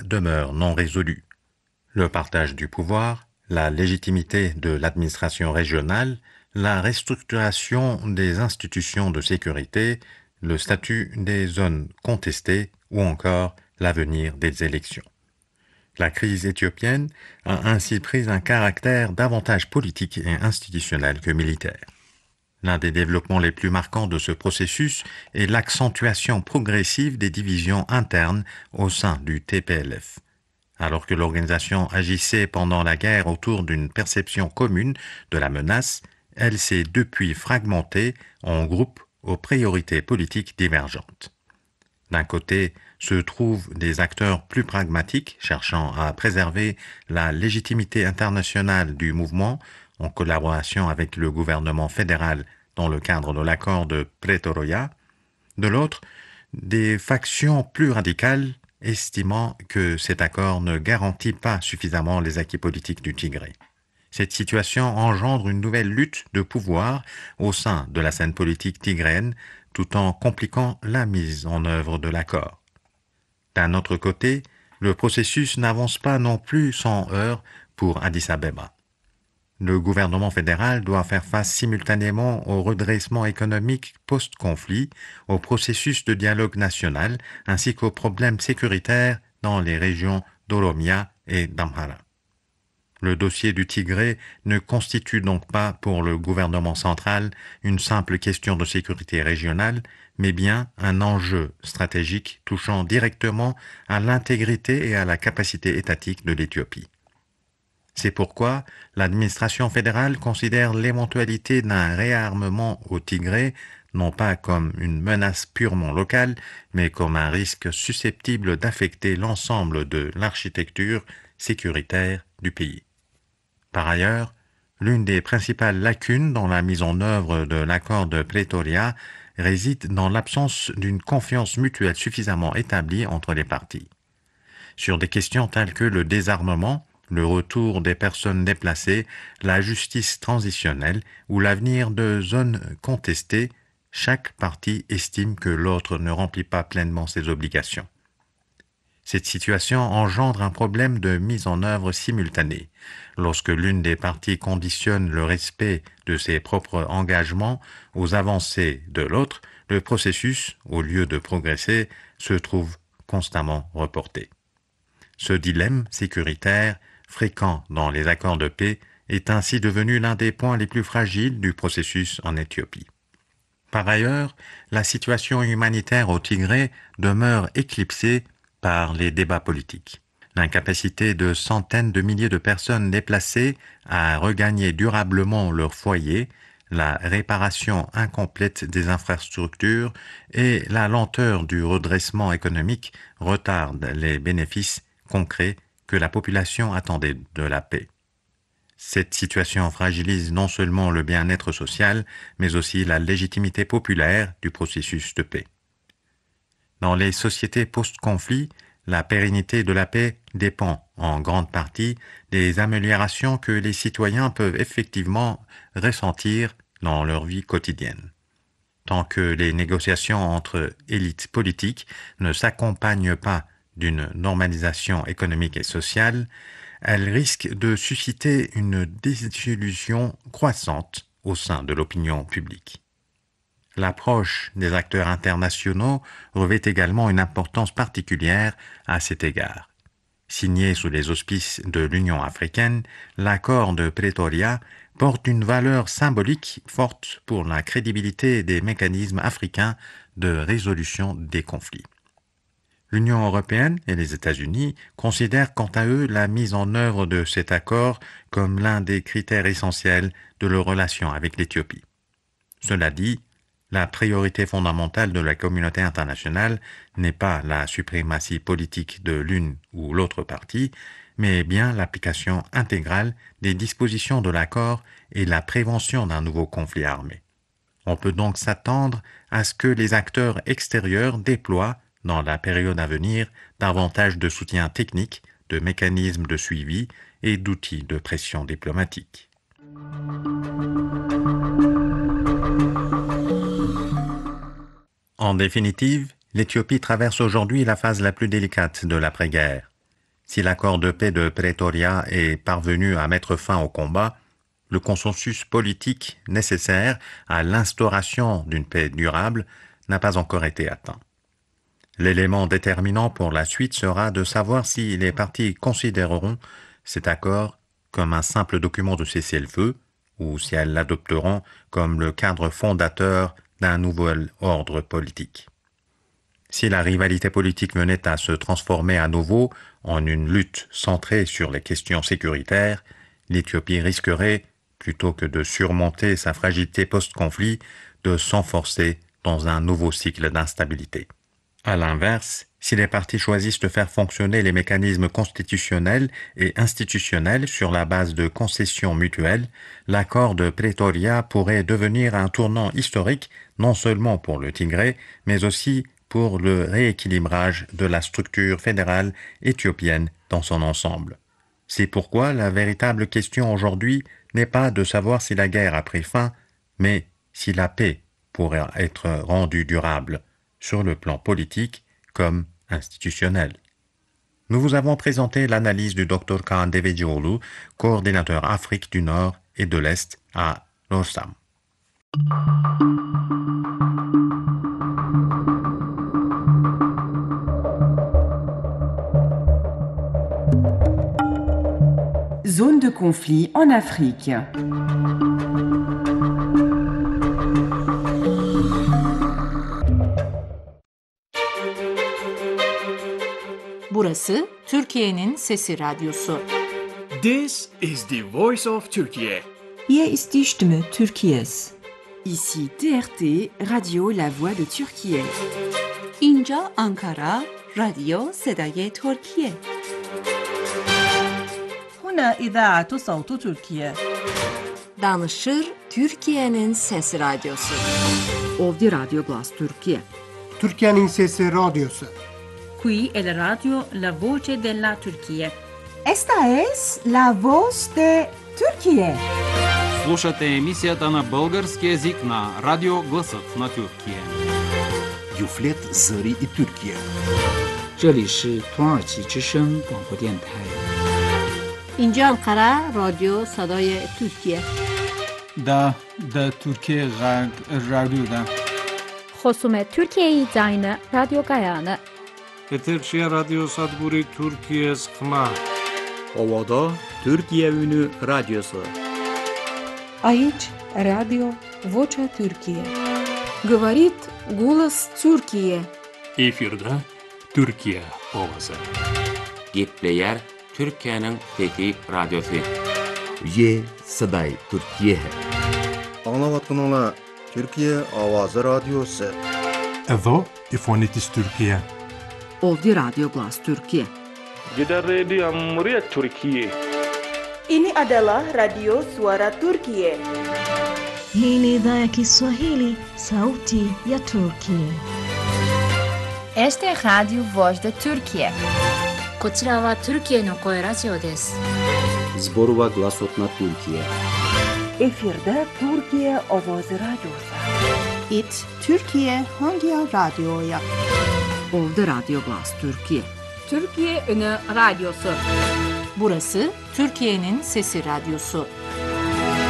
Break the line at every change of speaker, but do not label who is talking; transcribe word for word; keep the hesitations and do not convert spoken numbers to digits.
demeurent non résolues. Le partage du pouvoir, la légitimité de l'administration régionale, la restructuration des institutions de sécurité, le statut des zones contestées ou encore l'avenir des élections. La crise éthiopienne a ainsi pris un caractère davantage politique et institutionnel que militaire. L'un des développements les plus marquants de ce processus est l'accentuation progressive des divisions internes au sein du T P L F. Alors que l'organisation agissait pendant la guerre autour d'une perception commune de la menace, elle s'est depuis fragmentée en groupes aux priorités politiques divergentes. D'un côté se trouvent des acteurs plus pragmatiques cherchant à préserver la légitimité internationale du mouvement en collaboration avec le gouvernement fédéral dans le cadre de l'accord de Pretoria. De l'autre, des factions plus radicales estimant que cet accord ne garantit pas suffisamment les acquis politiques du Tigré. Cette situation engendre une nouvelle lutte de pouvoir au sein de la scène politique tigréenne, tout en compliquant la mise en œuvre de l'accord. D'un autre côté, le processus n'avance pas non plus sans heurts pour Addis Abeba. Le gouvernement fédéral doit faire face simultanément au redressement économique post-conflit, au processus de dialogue national, ainsi qu'aux problèmes sécuritaires dans les régions d'Oromia et d'Amhara. Le dossier du Tigré ne constitue donc pas pour le gouvernement central une simple question de sécurité régionale, mais bien un enjeu stratégique touchant directement à l'intégrité et à la capacité étatique de l'Éthiopie. C'est pourquoi l'administration fédérale considère l'éventualité d'un réarmement au Tigré non pas comme une menace purement locale, mais comme un risque susceptible d'affecter l'ensemble de l'architecture sécuritaire du pays. Par ailleurs, l'une des principales lacunes dans la mise en œuvre de l'accord de Pretoria réside dans l'absence d'une confiance mutuelle suffisamment établie entre les parties. Sur des questions telles que le désarmement, le retour des personnes déplacées, la justice transitionnelle ou l'avenir de zones contestées, chaque partie estime que l'autre ne remplit pas pleinement ses obligations. Cette situation engendre un problème de mise en œuvre simultanée. Lorsque l'une des parties conditionne le respect de ses propres engagements aux avancées de l'autre, le processus, au lieu de progresser, se trouve constamment reporté. Ce dilemme sécuritaire, fréquent dans les accords de paix, est ainsi devenu l'un des points les plus fragiles du processus en Éthiopie. Par ailleurs, la situation humanitaire au Tigré demeure éclipsée par les débats politiques. L'incapacité de centaines de milliers de personnes déplacées à regagner durablement leur foyer, la réparation incomplète des infrastructures et la lenteur du redressement économique retardent les bénéfices concrets que la population attendait de la paix. Cette situation fragilise non seulement le bien-être social, mais aussi la légitimité populaire du processus de paix. Dans les sociétés post-conflit, la pérennité de la paix dépend en grande partie des améliorations que les citoyens peuvent effectivement ressentir dans leur vie quotidienne. Tant que les négociations entre élites politiques ne s'accompagnent pas d'une normalisation économique et sociale, elles risquent de susciter une désillusion croissante au sein de l'opinion publique. L'approche des acteurs internationaux revêt également une importance particulière à cet égard. Signé sous les auspices de l'Union africaine, l'accord de Pretoria porte une valeur symbolique forte pour la crédibilité des mécanismes africains de résolution des conflits. L'Union européenne et les États-Unis considèrent quant à eux la mise en œuvre de cet accord comme l'un des critères essentiels de leurs relations avec l'Éthiopie. Cela dit, la priorité fondamentale de la communauté internationale n'est pas la suprématie politique de l'une ou l'autre partie, mais bien l'application intégrale des dispositions de l'accord et la prévention d'un nouveau conflit armé. On peut donc s'attendre à ce que les acteurs extérieurs déploient, dans la période à venir, davantage de soutien technique, de mécanismes de suivi et d'outils de pression diplomatique. En définitive, l'Éthiopie traverse aujourd'hui la phase la plus délicate de l'après-guerre. Si l'accord de paix de Pretoria est parvenu à mettre fin au combat, le consensus politique nécessaire à l'instauration d'une paix durable n'a pas encore été atteint. L'élément déterminant pour la suite sera de savoir si les parties considéreront cet accord comme un simple document de cessez-le-feu ou si elles l'adopteront comme le cadre fondateur d'un nouvel ordre politique. Si la rivalité politique venait à se transformer à nouveau en une lutte centrée sur les questions sécuritaires, l'Éthiopie risquerait, plutôt que de surmonter sa fragilité post-conflit, de s'enforcer dans un nouveau cycle d'instabilité. À l'inverse, si les partis choisissent de faire fonctionner les mécanismes constitutionnels et institutionnels sur la base de concessions mutuelles, l'accord de Pretoria pourrait devenir un tournant historique non seulement pour le Tigré, mais aussi pour le rééquilibrage de la structure fédérale éthiopienne dans son ensemble. C'est pourquoi la véritable question aujourd'hui n'est pas de savoir si la guerre a pris fin, mais si la paix pourrait être rendue durable sur le plan politique comme institutionnel. Nous vous avons présenté l'analyse du docteur Kaan Devecioğlu, coordinateur Afrique du Nord et de l'Est à l'ORSAM.
Zone de conflit en Afrique.
Burası Türkiye'nin Sesi Radyosu.
This is the voice of Turkey.
Hier ist die Stimme Türkiye's.
Ici T R T, Radio La Voix de Türkiye.
اینجا Ankara, رادیو صدای ترکیه.
هنا إذاعة صوت تركيا.
Danışır Türkiye'nin Sesi Radyosu.
Ovdje Radio Glas Türkiye.
Türkiye'nin Sesi Radyosu.
Qui è la radio La Voce della Turchia.
Esta es La Voz de Türkiye.
Слушате емисията на български език на Радио Гласът на Тюркия.
Юфлет Зари и Türkiye.
这里是土耳其之声广播电台。
اینجا Ankara, رادیو صدای ترکیه.
دا دا Türkiye رادیو
خصوم Türkiye زاین رادیو گایانه.
Eterşehir Radyo Sadguri Türkiye Skma.
Ovada Türkiye Ünü Radyosu.
Aici Radio Vocea Türkiye.
Говорит голос Türkiye.
Efirde Türkiye Ovası.
Gepleyer Türkiye'nin Fethi Radyosu.
Ye Saday Türkiye.
Anlavatkanlar Türkiye Avazı Radyosu.
Evo İfonitis Türkiye.
Ovdje Radio Glas Türkiye.
Gider Radio Muria Türkiye.
Ini adalah Radio Suara Turkiye.
Hii ni idhaa ya Kiswahili, sauti ya Turkiye.
Este Radio Voz de Turkiye.
こちらはトルキエの声ラジオです。
Zborova Glasot na Türkiye.
Efirde Türkiye Avazı Radyosu.
It Türkiye Hangi Radyo'ya?
Ovdje Radio Glas Türkiye.
Türkiye Ünü Radyosu. Burası Türkiye'nin Sesi Radyosu.